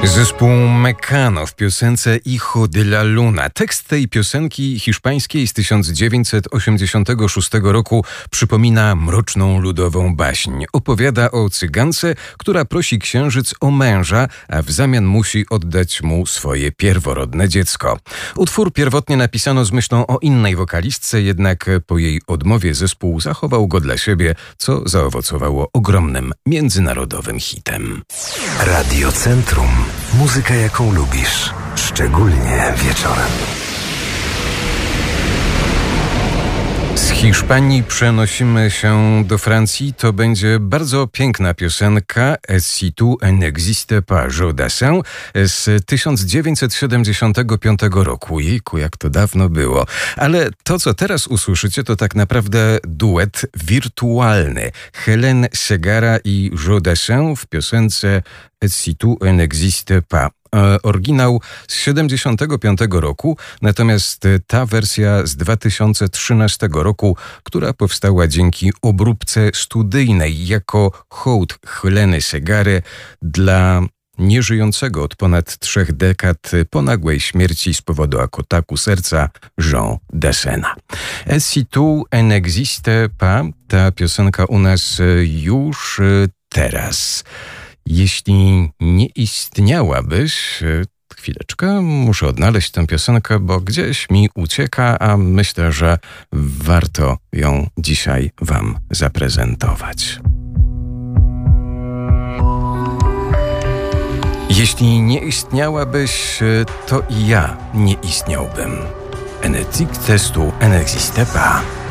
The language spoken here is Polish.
Zespół Mecano w piosence Hijo de la Luna. Tekst tej piosenki hiszpańskiej z 1986 roku przypomina mroczną ludową baśń. Opowiada o cygance, która prosi księżyc o męża, a w zamian musi oddać mu swoje pierworodne dziecko. Utwór pierwotnie napisano z myślą o innej wokalistce, jednak po jej odmowie zespół zachował go dla siebie, co zaowocowało ogromnym międzynarodowym hitem. Radio Centrum. Muzyka, jaką lubisz, szczególnie wieczorem. Z Hiszpanii przenosimy się do Francji. To będzie bardzo piękna piosenka Si tu n'existe pas, Joe Dassin z 1975 roku. Jejku, jak to dawno było. Ale to, co teraz usłyszycie, to tak naprawdę duet wirtualny. Hélène Ségara i Joe Dassin w piosence Si tu n'existe pas. Oryginał z 1975 roku, natomiast ta wersja z 2013 roku, która powstała dzięki obróbce studyjnej jako hołd Hélèny Ségary dla nieżyjącego od ponad 3 dekad po nagłej śmierci z powodu ataku serca Jean Dassena. Si tu n'existe pas, ta piosenka u nas już teraz. Jeśli nie istniałabyś... Chwileczkę, muszę odnaleźć tę piosenkę, bo gdzieś mi ucieka, a myślę, że warto ją dzisiaj wam zaprezentować. Jeśli nie istniałabyś, to i ja nie istniałbym. N'existe pas.